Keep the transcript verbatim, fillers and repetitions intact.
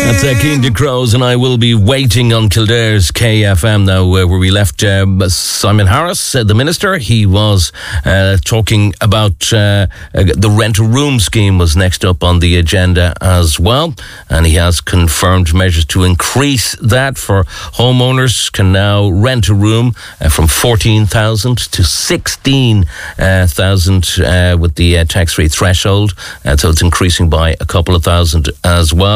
That's uh, Keen Crows, and I will be waiting on Kildare's K F M now, uh, where we left um, Simon Harris, uh, the minister. He was uh, talking about uh, uh, the rent-a-room scheme was next up on the agenda as well, and he has confirmed measures to increase that for homeowners can now rent a room uh, from fourteen thousand to sixteen thousand uh, with the uh, tax-free threshold, uh, so it's increasing by a couple of thousand as well.